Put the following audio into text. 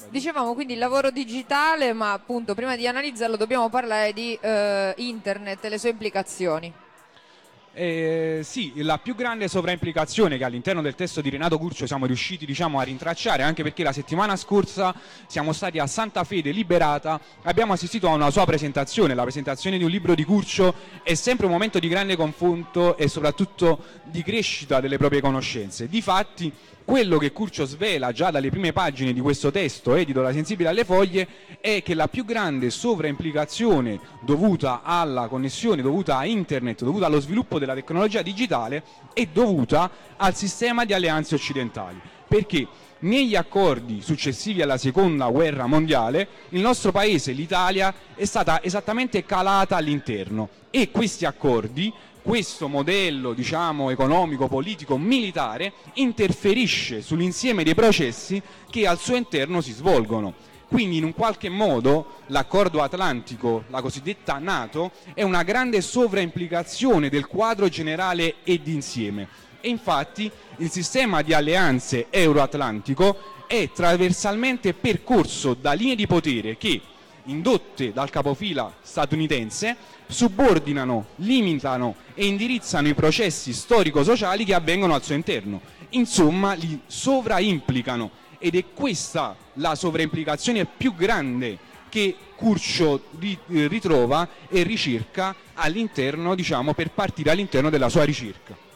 Dicevamo quindi il lavoro digitale, ma appunto prima di analizzarlo dobbiamo parlare di internet e le sue implicazioni. Sì, la più grande sovraimplicazione che all'interno del testo di Renato Curcio siamo riusciti, diciamo, a rintracciare, anche perché la settimana scorsa siamo stati a Santa Fede Liberata, abbiamo assistito a una sua presentazione. La presentazione di un libro di Curcio è sempre un momento di grande confronto e soprattutto di crescita delle proprie conoscenze. Difatti, quello che Curcio svela già dalle prime pagine di questo testo, edito da Sensibile alle Foglie, è che la più grande sovraimplicazione dovuta alla connessione, dovuta a internet, dovuta allo sviluppo della tecnologia digitale, è dovuta al sistema di alleanze occidentali. Perché negli accordi successivi alla seconda guerra mondiale il nostro paese, l'Italia, è stata esattamente calata all'interno, e questi accordi, questo modello, diciamo, economico, politico, militare, interferisce sull'insieme dei processi che al suo interno si svolgono. Quindi in un qualche modo l'accordo atlantico, la cosiddetta NATO, è una grande sovraimplicazione del quadro generale e d'insieme. E infatti il sistema di alleanze euroatlantico è trasversalmente percorso da linee di potere che, indotte dal capofila statunitense, subordinano, limitano e indirizzano i processi storico-sociali che avvengono al suo interno. Insomma, li sovraimplicano, ed è questa la sovraimplicazione più grande che Curcio ritrova e ricerca all'interno, diciamo, per partire all'interno della sua ricerca.